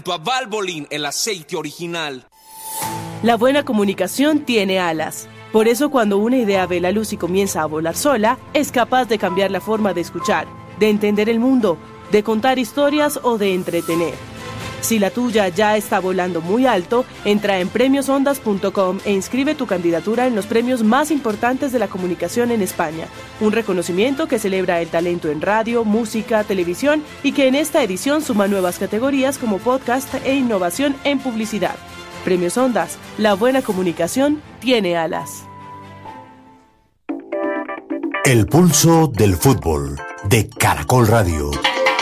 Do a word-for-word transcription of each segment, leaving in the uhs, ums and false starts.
A Valvoline, el aceite original. La buena comunicación tiene alas. Por eso cuando una idea ve la luz y comienza a volar sola, es capaz de cambiar la forma de escuchar, de entender el mundo, de contar historias o de entretener. Si la tuya ya está volando muy alto, entra en premios ondas punto com e inscribe tu candidatura en los premios más importantes de la comunicación en España. Un reconocimiento que celebra el talento en radio, música, televisión y que en esta edición suma nuevas categorías como podcast e innovación en publicidad. Premios Ondas, la buena comunicación tiene alas. El pulso del fútbol de Caracol Radio.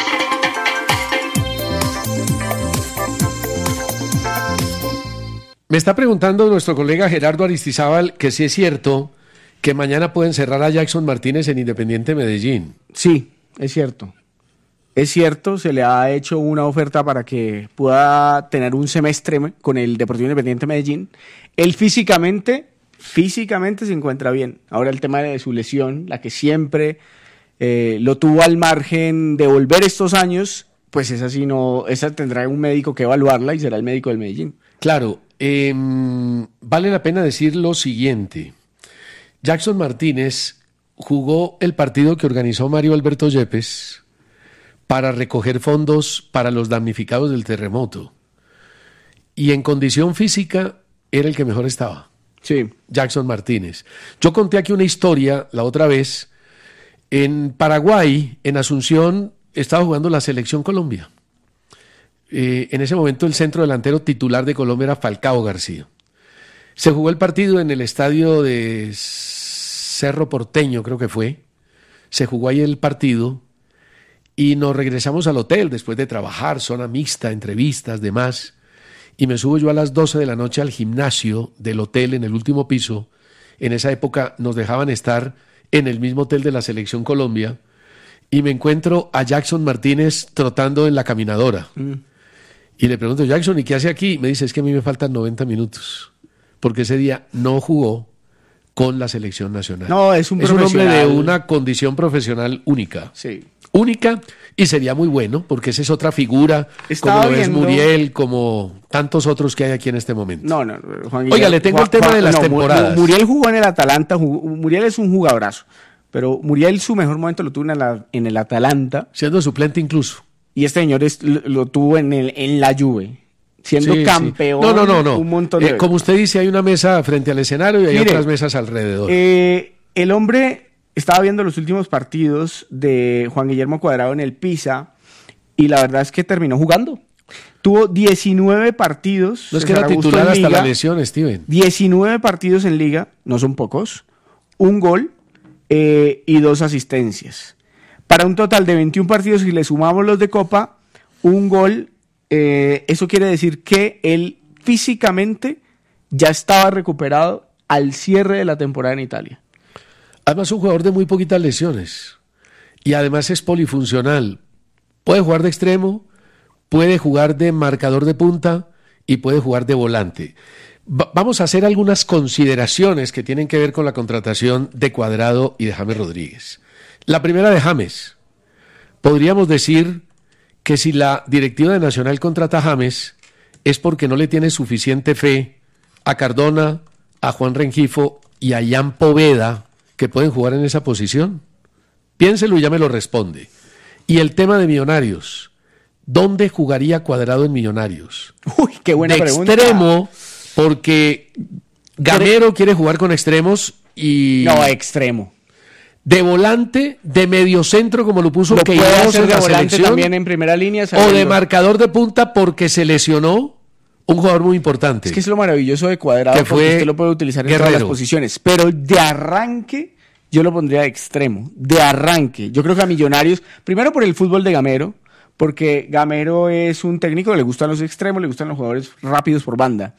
Me está preguntando nuestro colega Gerardo Aristizábal que si es cierto que mañana pueden cerrar a Jackson Martínez en Independiente Medellín. Sí, es cierto. Es cierto, se le ha hecho una oferta para que pueda tener un semestre con el Deportivo Independiente Medellín. Él físicamente, físicamente se encuentra bien. Ahora el tema de su lesión, la que siempre eh, lo tuvo al margen de volver estos años, pues esa sí no, esa tendrá un médico que evaluarla y será el médico del Medellín. Claro, eh, vale la pena decir lo siguiente. Jackson Martínez jugó el partido que organizó Mario Alberto Yepes para recoger fondos para los damnificados del terremoto. Y en condición física era el que mejor estaba. Sí. Jackson Martínez. Yo conté aquí una historia la otra vez. En Paraguay, en Asunción, estaba jugando la Selección Colombia. Eh, en ese momento el centro delantero titular de Colombia era Falcao García. Se jugó el partido en el estadio de Cerro Porteño, creo que fue. Se jugó ahí el partido y nos regresamos al hotel después de trabajar, zona mixta, entrevistas, demás. Y me subo yo a las doce de la noche al gimnasio del hotel en el último piso. En esa época nos dejaban estar en el mismo hotel de la Selección Colombia y me encuentro a Jackson Martínez trotando en la caminadora. Mm. Y le pregunto, Jackson, ¿y qué hace aquí? Me dice, es que a mí me faltan noventa minutos, porque ese día no jugó con la selección nacional. No, es un Es un hombre de una condición profesional única. Sí. Única, y sería muy bueno, porque esa es otra figura, Estaba como lo es viendo... Muriel, como tantos otros que hay aquí en este momento. No, no, Juan Guillermo, Oiga, le tengo Juan, el tema Juan, de las no, temporadas. Muriel jugó en el Atalanta, jugó, Muriel es un jugadorazo, pero Muriel su mejor momento lo tuvo en el, en el Atalanta. Siendo suplente incluso. Y este señor es, lo, lo tuvo en, el, en la Juve, siendo sí, campeón. Sí. No, no, no, no. Un montón de eh, como usted dice, hay una mesa frente al escenario y hay Mire, otras mesas alrededor. Eh, el hombre estaba viendo los últimos partidos de Juan Guillermo Cuadrado en el Pisa y la verdad es que terminó jugando. Tuvo diecinueve partidos. No es que era titular hasta liga, la lesión, Steven. diecinueve partidos en liga, no son pocos. Un gol eh, y dos asistencias. Para un total de veintiún partidos, si le sumamos los de Copa, un gol, eh, eso quiere decir que él físicamente ya estaba recuperado al cierre de la temporada en Italia. Además, un jugador de muy poquitas lesiones y además es polifuncional. Puede jugar de extremo, puede jugar de marcador de punta y puede jugar de volante. Va- vamos a hacer algunas consideraciones que tienen que ver con la contratación de Cuadrado y de James Rodríguez. La primera de James. Podríamos decir que si la directiva de Nacional contrata a James es porque no le tiene suficiente fe a Cardona, a Juan Rengifo y a Jan Poveda que pueden jugar en esa posición. Piénselo y ya me lo responde. Y el tema de Millonarios. ¿Dónde jugaría Cuadrado en Millonarios? Uy, qué buena de pregunta. Extremo, porque Gamero quiere jugar con extremos y... No, extremo. De volante, de mediocentro, como lo puso Lo puede Queiroz hacer en de la volante selección, también en primera línea. o sabiendo. de marcador de punta porque se lesionó un jugador muy importante. Es que es lo maravilloso de Cuadrado, que porque fue usted lo puede utilizar en Guerrero. todas las posiciones. Pero de arranque, yo lo pondría de extremo. De arranque. Yo creo que a Millonarios, primero por el fútbol de Gamero, porque Gamero es un técnico que le gustan los extremos, le gustan los jugadores rápidos por banda.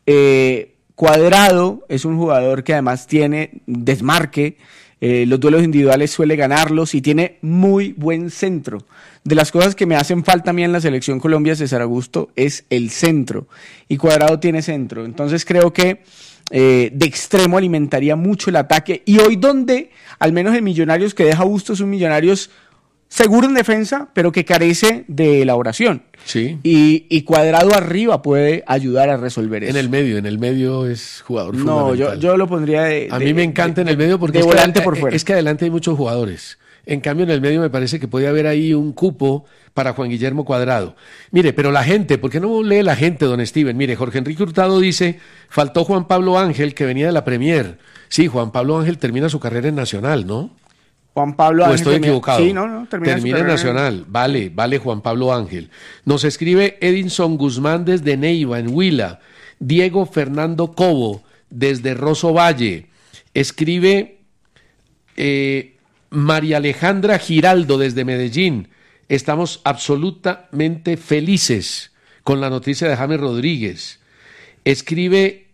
Eh, Cuadrado es un jugador que además tiene desmarque, eh, los duelos individuales suele ganarlos y tiene muy buen centro. De las cosas que me hacen falta a mí en la selección Colombia, César Augusto, es el centro. Y Cuadrado tiene centro. Entonces creo que eh, de extremo alimentaría mucho el ataque. Y hoy donde, al menos en Millonarios, que deja Bustos, un Millonarios seguro en defensa, pero que carece de elaboración. Sí. Y, y Cuadrado arriba puede ayudar a resolver eso. En el medio, en el medio es jugador No, fundamental. yo, yo lo pondría de... A de- mí me encanta de- en el medio porque de es, volante que, por fuera. es que adelante hay muchos jugadores. En cambio, en el medio me parece que puede haber ahí un cupo para Juan Guillermo Cuadrado. Mire, pero la gente, ¿por qué no lee la gente, don Steven? Mire, Jorge Enrique Hurtado dice, faltó Juan Pablo Ángel, que venía de la Premier. Sí, Juan Pablo Ángel termina su carrera en Nacional, ¿no? Juan Pablo ¿O Ángel estoy termina- equivocado? Sí, no, no, termina, termina su en carrera. Nacional. Vale, vale Juan Pablo Ángel. Nos escribe Edinson Guzmán desde Neiva, en Huila. Diego Fernando Cobo, desde Rosso Valle. Escribe eh, María Alejandra Giraldo, desde Medellín. Estamos absolutamente felices con la noticia de James Rodríguez. Escribe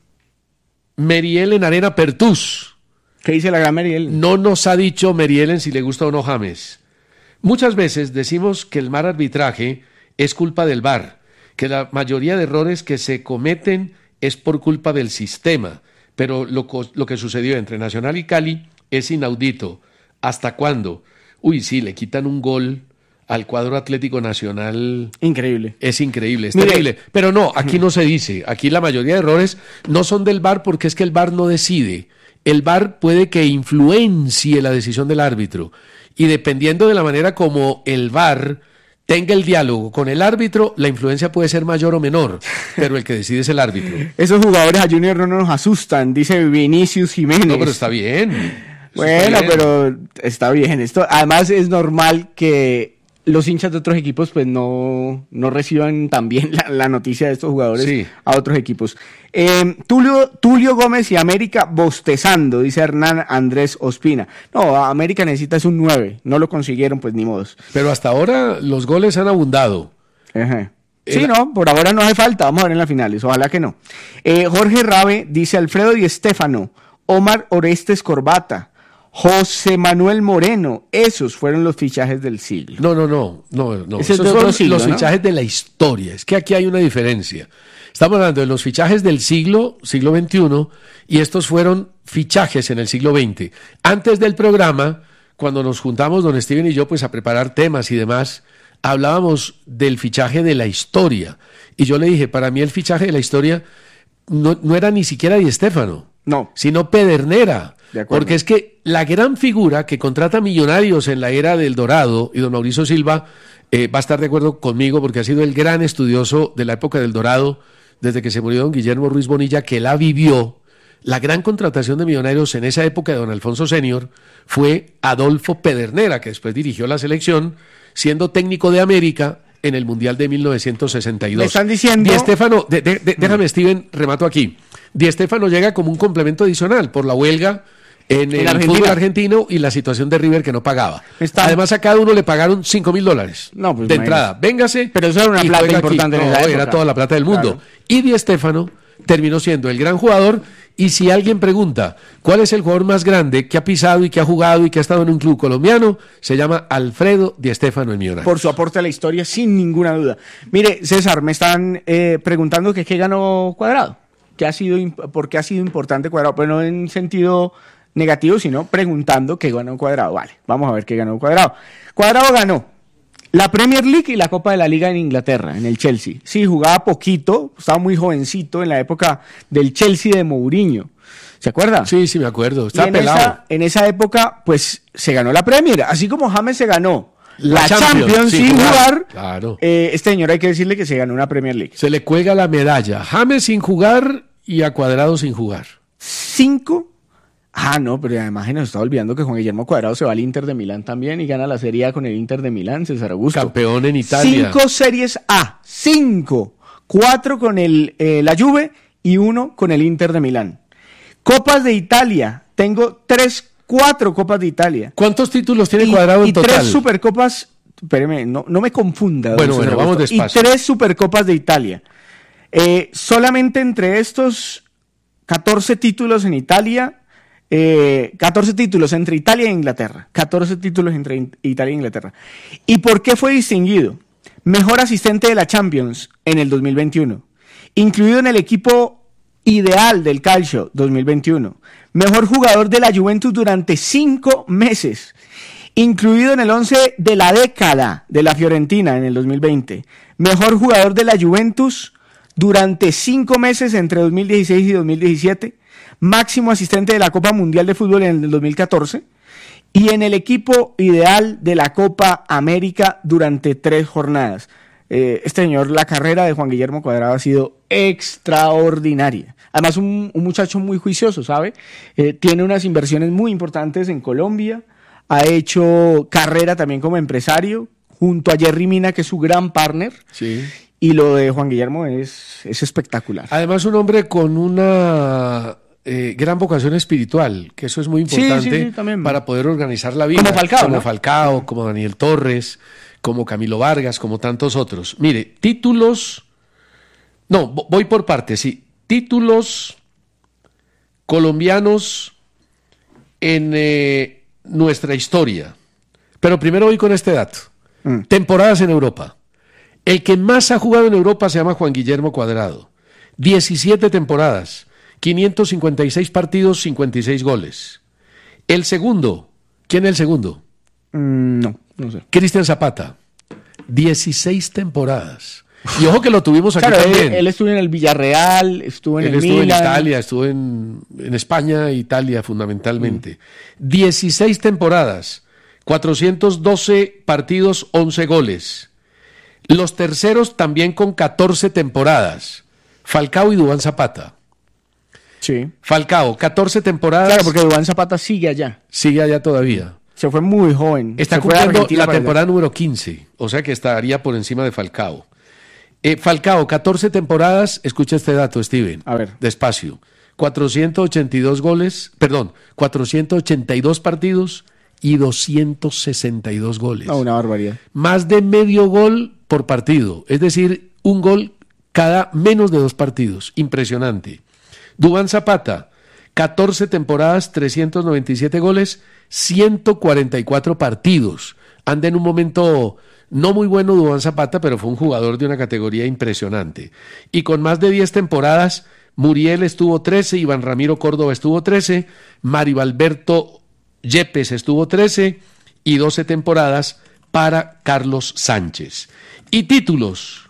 Meriel en Arena Pertús. ¿Qué dice la gran Meriel? No nos ha dicho Merielen si le gusta o no James. Muchas veces decimos que el mal arbitraje es culpa del V A R, que la mayoría de errores que se cometen es por culpa del sistema, pero lo, co- lo que sucedió entre Nacional y Cali es inaudito. ¿Hasta cuándo? Uy, sí, le quitan un gol al cuadro Atlético Nacional. Increíble. Es increíble, es Mire, terrible. Pero no, aquí no se dice. Aquí la mayoría de errores no son del V A R porque es que el V A R no decide. El V A R puede que influencie la decisión del árbitro. Y dependiendo de la manera como el V A R tenga el diálogo con el árbitro, la influencia puede ser mayor o menor. Pero el que decide es el árbitro. Esos jugadores a Junior no nos asustan, dice Vinicius Jiménez. No, pero está bien. Eso Bueno, está bien. pero está bien. Esto, además es normal que los hinchas de otros equipos pues no, no reciban también la, la noticia de estos jugadores Sí. a otros equipos. Eh, Tulio, Tulio Gómez y América bostezando, dice Hernán Andrés Ospina. No, América necesita es un nueve, no lo consiguieron, pues ni modos. Pero hasta ahora los goles han abundado. Ajá. Sí, El- no, por ahora no hace falta, vamos a ver en las finales, ojalá que no. Eh, Jorge Rabe dice Alfredo Di Stéfano, Omar Orestes Corbata, José Manuel Moreno, esos fueron los fichajes del siglo. No, no, no, no, no. Ese es Esos de otro son siglo, los ¿no? fichajes de la historia. Es que aquí hay una diferencia. Estamos hablando de los fichajes del siglo, siglo veintiuno, y estos fueron fichajes en el siglo veinte. Antes del programa, cuando nos juntamos don Steven y yo pues a preparar temas y demás, hablábamos del fichaje de la historia. Y yo le dije, para mí el fichaje de la historia no, no era ni siquiera Di Stéfano, No. sino Pedernera. De acuerdo. Porque es que la gran figura que contrata Millonarios en la era del Dorado, y don Mauricio Silva eh, va a estar de acuerdo conmigo porque ha sido el gran estudioso de la época del Dorado, desde que se murió don Guillermo Ruiz Bonilla, que la vivió. La gran contratación de Millonarios en esa época de don Alfonso Senior fue Adolfo Pedernera, que después dirigió la selección, siendo técnico de América en el Mundial de mil novecientos sesenta y dos. Me están diciendo- Di Stéfano, de- de- de- déjame, Steven, remato aquí. Di Stéfano llega como un complemento adicional por la huelga en, En el Argentina. fútbol argentino y la situación de River que no pagaba. Está- Además, a cada uno le pagaron cinco mil dólares No, pues, de imagínese. entrada. Véngase. Pero eso era una y plata juega aquí. importante en No, esa era época. toda la plata del mundo. Claro. Y Di Stéfano terminó siendo el gran jugador. Y si alguien pregunta cuál es el jugador más grande que ha pisado y que ha jugado y que ha estado en un club colombiano, se llama Alfredo Di Stéfano en Millonarios. Por su aporte a la historia, sin ninguna duda. Mire, César, me están eh, preguntando que qué ganó Cuadrado. ¿Qué ha sido, imp- ¿Por qué ha sido importante Cuadrado? Pero no en sentido negativo, sino preguntando qué ganó Cuadrado. Vale, vamos a ver qué ganó Cuadrado. Cuadrado ganó la Premier League y la Copa de la Liga en Inglaterra, en el Chelsea. Sí, jugaba poquito, estaba muy jovencito en la época del Chelsea de Mourinho. ¿Se acuerda? Sí, sí, me acuerdo. Y Está en pelado. esa, en esa época, pues, se ganó la Premier. Así como James se ganó la, La Champions, Champions, sin sin jugar, jugar. Claro. eh, este señor hay que decirle que se ganó una Premier League. Se le cuelga la medalla. James sin jugar y a Cuadrado sin jugar. Cinco. Ah, no, pero además se nos está olvidando que Juan Guillermo Cuadrado se va al Inter de Milán también y gana la Serie A con el Inter de Milán, César Augusto. Campeón en Italia. Cinco Series A. Cinco. Cuatro con el, eh, la Juve y uno con el Inter de Milán. Copas de Italia. Tengo tres, cuatro Copas de Italia. ¿Cuántos títulos tiene Y- Cuadrado y en total? tres supercopas, espéreme, no, no me confunda. don Bueno, César bueno, vamos Augusto. despacio. Y tres supercopas de Italia. Eh, solamente entre estos catorce títulos en Italia, eh, catorce títulos entre Italia e Inglaterra. catorce títulos entre In- Italia e Inglaterra. ¿Y por qué fue distinguido? Mejor asistente de la Champions en el dos mil veintiuno. Incluido en el equipo ideal del Calcio dos mil veintiuno. Mejor jugador de la Juventus durante cinco meses. Incluido en el once de la década de la Fiorentina en el dos mil veinte. Mejor jugador de la Juventus durante cinco meses entre dos mil dieciséis y dos mil diecisiete. Máximo asistente de la Copa Mundial de Fútbol en el dos mil catorce. Y en el equipo ideal de la Copa América durante tres jornadas. Eh, este señor, la carrera de Juan Guillermo Cuadrado ha sido extraordinaria. Además, un, un muchacho muy juicioso, ¿sabe? Eh, tiene unas inversiones muy importantes en Colombia, ha hecho carrera también como empresario, junto a Jerry Mina, que es su gran partner. Sí. Y lo de Juan Guillermo es, es espectacular. Además, un hombre con una eh, gran vocación espiritual, que eso es muy importante sí, sí, sí, también. Para poder organizar la vida. Como Falcao, Como ¿no? Falcao, como Daniel Torres, como Camilo Vargas, como tantos otros. Mire, títulos... No, voy por partes, sí. Títulos colombianos en eh, nuestra historia. Pero primero voy con este dato. Mm. Temporadas en Europa. El que más ha jugado en Europa se llama Juan Guillermo Cuadrado. diecisiete temporadas, quinientos cincuenta y seis partidos, cincuenta y seis goles. El segundo, ¿quién es el segundo? Mm, no, no sé. Cristian Zapata, dieciséis temporadas. Y ojo que lo tuvimos aquí claro, también. Él, él estuvo en el Villarreal, estuvo en él el estuvo Milan. en Italia, estuvo en, en España e Italia fundamentalmente. Mm. dieciséis temporadas, cuatrocientos doce partidos, once goles. Los terceros también con catorce temporadas. Falcao y Duván Zapata. Sí. Falcao, catorce temporadas. Claro, porque Duván Zapata sigue allá. Sigue allá todavía. Se fue muy joven. Está cumpliendo la temporada número quince, o sea que estaría por encima de Falcao. Eh, Falcao, catorce temporadas, escucha este dato, Steven. A ver. Despacio. cuatrocientos ochenta y dos goles, perdón, cuatrocientos ochenta y dos partidos y doscientos sesenta y dos goles. No, una barbaridad. Más de medio gol por partido, es decir, un gol cada menos de dos partidos. Impresionante. Duván Zapata, catorce temporadas, trescientos noventa y siete goles, ciento cuarenta y cuatro partidos. Anda en un momento no muy bueno Duván Zapata, pero fue un jugador de una categoría impresionante. Y con más de diez temporadas, Muriel estuvo trece, Iván Ramiro Córdoba estuvo trece, Marivalberto Yepes estuvo trece y doce temporadas para Carlos Sánchez. Y títulos,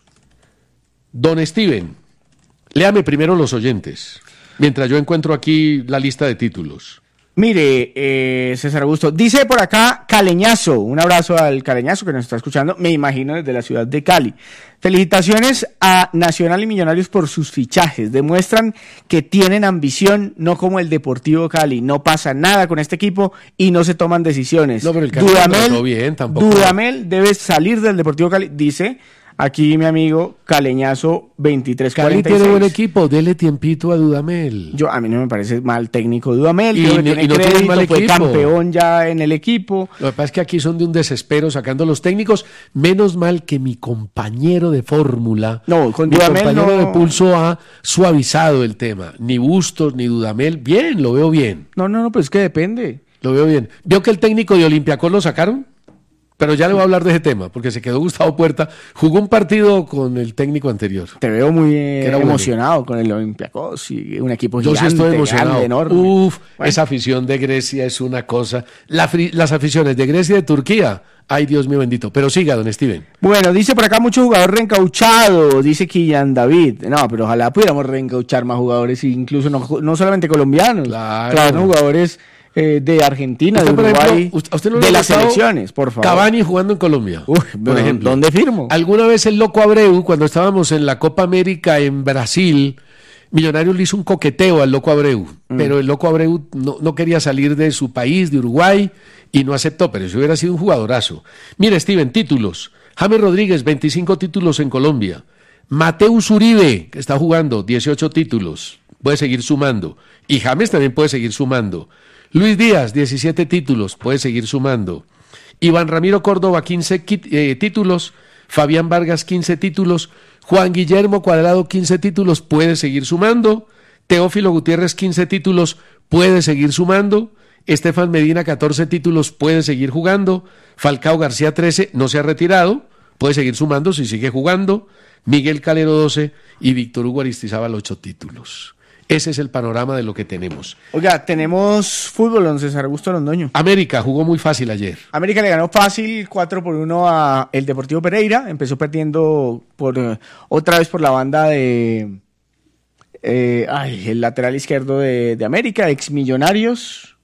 don Steven, léame primero los oyentes, mientras yo encuentro aquí la lista de títulos. Mire, eh, César Augusto, dice por acá Caleñazo, un abrazo al Caleñazo que nos está escuchando, me imagino desde la ciudad de Cali. Felicitaciones a Nacional y Millonarios por sus fichajes, demuestran que tienen ambición, no como el Deportivo Cali, no pasa nada con este equipo y no se toman decisiones. No, pero el Cali Dudamel, no bien, tampoco. Dudamel debe salir del Deportivo Cali, dice aquí mi amigo Caleñazo veintitrés cuarenta y seis. Cali tiene buen equipo, dele tiempito a Dudamel. Yo, a mí no me parece mal técnico Dudamel, y, creo que no, tiene y no crédito, tiene mal fue equipo. campeón ya en el equipo. Lo que pasa es que aquí son de un desespero sacando los técnicos. Menos mal que mi compañero de fórmula, no, con mi Dudamel compañero no... de pulso ha suavizado el tema. Ni Bustos, ni Dudamel, bien, lo veo bien. No, no, no, pues es que depende. Lo veo bien. ¿Vio que el técnico de Olympiacos lo sacaron? Pero ya le voy a hablar de ese tema, porque se quedó Gustavo Puerta. Jugó un partido con el técnico anterior. Te veo muy eh, Era emocionado bueno. con el Olympiacos y un equipo Yo gigante, sí estoy emocionado. grande, enorme. Uf, bueno. Esa afición de Grecia es una cosa. La, las aficiones de Grecia y de Turquía, ay Dios mío bendito. Pero siga, don Steven. Bueno, dice por acá mucho jugador reencauchado, dice Killian David. No, pero ojalá pudiéramos reencauchar más jugadores, incluso no, no solamente colombianos. Claro. Claro, jugadores... Eh, de Argentina, de usted, Uruguay, ejemplo, ¿a usted no de le las gustado selecciones, por favor. Cavani jugando en Colombia, Uy, por ejemplo. ¿Dónde firmo? Alguna vez el Loco Abreu, cuando estábamos en la Copa América en Brasil, Millonarios le hizo un coqueteo al Loco Abreu, mm. pero el Loco Abreu no, no quería salir de su país, de Uruguay, y no aceptó, pero eso hubiera sido un jugadorazo. Mire, Steven, títulos. James Rodríguez, veinticinco títulos en Colombia. Mateus Uribe, que está jugando, dieciocho títulos, puede seguir sumando. Y James también puede seguir sumando. Luis Díaz, diecisiete títulos, puede seguir sumando. Iván Ramiro Córdoba, quince eh, títulos. Fabián Vargas, quince títulos. Juan Guillermo Cuadrado, quince títulos, puede seguir sumando. Teófilo Gutiérrez, quince títulos, puede seguir sumando. Estefan Medina, catorce títulos, puede seguir jugando. Falcao García, trece, no se ha retirado, puede seguir sumando si sigue jugando. Miguel Calero, doce y Víctor Hugo Aristizábal, ocho títulos. Ese es el panorama de lo que tenemos. Oiga, tenemos fútbol, don César Augusto Londoño. América jugó muy fácil ayer. América le ganó fácil cuatro por uno a el Deportivo Pereira. Empezó perdiendo por eh, otra vez por la banda de eh, ay, el lateral izquierdo de, de América, ex Millonarios.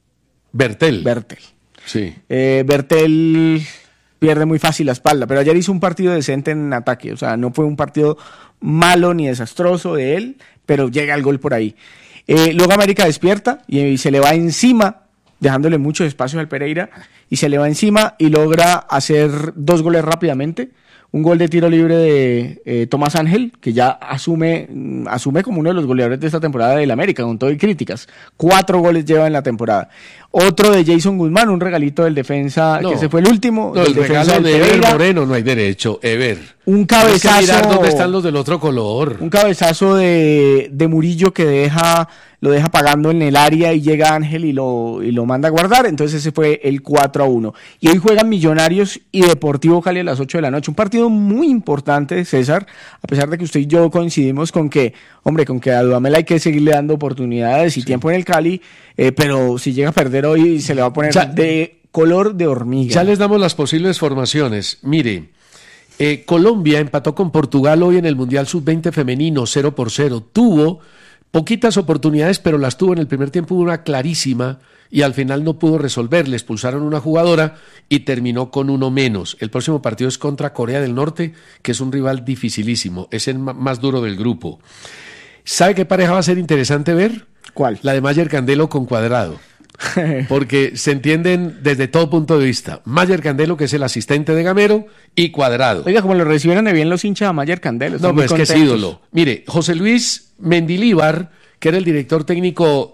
Bertel. Bertel. Sí. Eh, Bertel pierde muy fácil la espalda, pero ayer hizo un partido decente en ataque. O sea, no fue un partido malo ni desastroso de él, pero llega el gol por ahí. Eh, luego América despierta y, y se le va encima, dejándole mucho espacio al Pereira, y se le va encima y logra hacer dos goles rápidamente. Un gol de tiro libre de eh, Tomás Ángel, que ya asume, asume como uno de los goleadores de esta temporada del América, con todo y críticas. Cuatro goles lleva en la temporada. Otro de Jason Guzmán, un regalito del defensa, no, que se fue el último. No, el regalo de Ever Moreno, no hay derecho, Ever. Un cabezazo. Hay que mirar dónde están los del otro color. Un cabezazo de, de Murillo que deja, lo deja pagando en el área y llega Ángel y lo, y lo manda a guardar. Entonces ese fue el cuatro a uno. Y hoy juegan Millonarios y Deportivo Cali a las ocho de la noche. Un partido muy importante, César, a pesar de que usted y yo coincidimos con que, hombre, con que a Dudamel hay que seguirle dando oportunidades y sí. tiempo en el Cali, eh, pero si llega a perder hoy se le va a poner ya, de color de hormiga. Ya les damos las posibles formaciones. Mire, eh, Colombia empató con Portugal hoy en el Mundial sub veinte femenino cero por cero. Tuvo poquitas oportunidades, pero las tuvo en el primer tiempo, una clarísima, y al final no pudo resolver. Le expulsaron una jugadora y terminó con uno menos. El próximo partido es contra Corea del Norte, que es un rival dificilísimo, es el más duro del grupo. ¿Sabe qué pareja va a ser interesante ver? ¿Cuál? La de Mayer Candelo con Cuadrado. Porque se entienden desde todo punto de vista. Mayer Candelo, que es el asistente de Gamero, y Cuadrado. Oiga, como lo recibieron de bien los hinchas a Mayer Candelo. No, pues es que es ídolo. Mire, José Luis Mendilíbar, que era el director técnico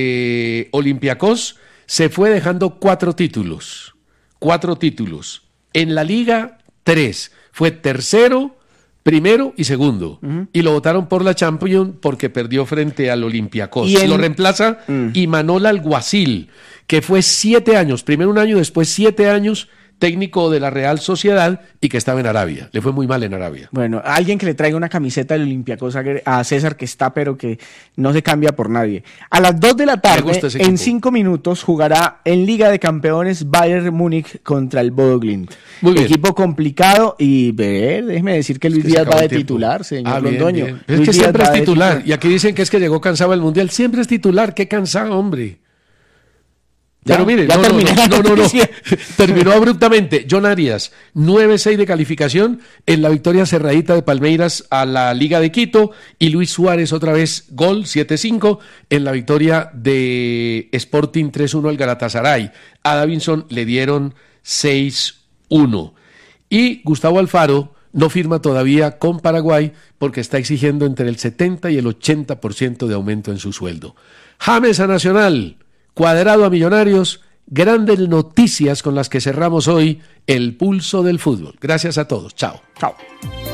de Olympiacos, se fue dejando cuatro títulos. Cuatro títulos. En la Liga, tres. Fue tercero, primero y segundo. Uh-huh. Y lo votaron por la Champions porque perdió frente al Olympiacos. Y en... Lo reemplaza uh. Imanol Alguacil, que fue siete años, primero un año, después siete años, técnico de la Real Sociedad y que estaba en Arabia. Le fue muy mal en Arabia. Bueno, alguien que le traiga una camiseta del Olympiacos a César, que está, pero que no se cambia por nadie. A las dos de la tarde, en cinco minutos, jugará en Liga de Campeones Bayern Múnich contra el Bodo Glimt. Muy bien. Equipo complicado y ver, déjeme decir que Luis es que Díaz va de titular, señor ah, Londoño. Bien, bien. Es que Díaz siempre es titular. titular. Y aquí dicen que es que llegó cansado al Mundial. Siempre es titular. Qué cansado, hombre. Ya, Pero mire, ya no, terminé no, no, no, no, no. Terminó abruptamente. John Arias, nueve seis de calificación en la victoria cerradita de Palmeiras a la Liga de Quito, y Luis Suárez otra vez gol, siete cinco, en la victoria de Sporting tres uno al Galatasaray. A Davinson le dieron seis uno. Y Gustavo Alfaro no firma todavía con Paraguay porque está exigiendo entre el setenta y el ochenta por ciento de aumento en su sueldo. James a Nacional, Cuadrado a Millonarios, grandes noticias con las que cerramos hoy el pulso del fútbol. Gracias a todos. Chao. Chao.